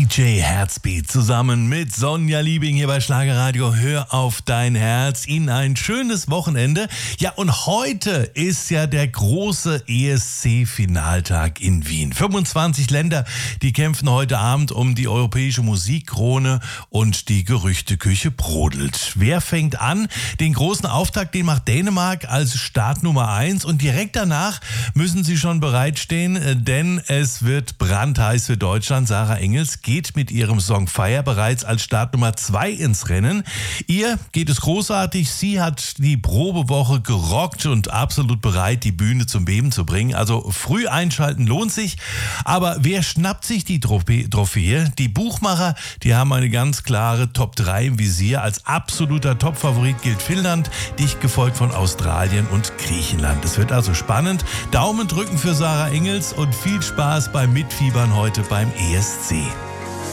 DJ Herzbeat zusammen mit Sonja Liebing hier bei Schlagerradio. Hör auf dein Herz. Ihnen ein schönes Wochenende. Ja, und heute ist ja der große ESC-Finaltag in Wien. 25 Länder, die kämpfen heute Abend um die europäische Musikkrone und die Gerüchteküche brodelt. Wer fängt an? Den großen Auftakt, den macht Dänemark als Start Nummer 1 und direkt danach müssen sie schon bereitstehen, denn es wird brandheiß für Deutschland. Sarah Engels geht mit ihrem Song Fire bereits als Start Nummer 2 ins Rennen. Ihr geht es großartig. Sie hat die Probewoche gerockt und absolut bereit, die Bühne zum Beben zu bringen. Also früh einschalten lohnt sich. Aber wer schnappt sich die Trophäe? Die Buchmacher, die haben eine ganz klare Top 3 im Visier. Als absoluter Topfavorit gilt Finnland, dicht gefolgt von Australien und Griechenland. Es wird also spannend. Daumen drücken für Sarah Engels und viel Spaß beim Mitfiebern heute beim ESC.